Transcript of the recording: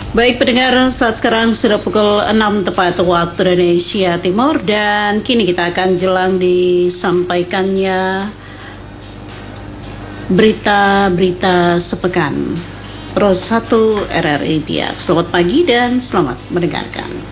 Baik pendengar, saat sekarang sudah pukul 6 tepat waktu Indonesia Timur dan kini kita akan jelang disampaikannya berita-berita sepekan Pro 1 RRI Biak. Selamat pagi dan selamat mendengarkan.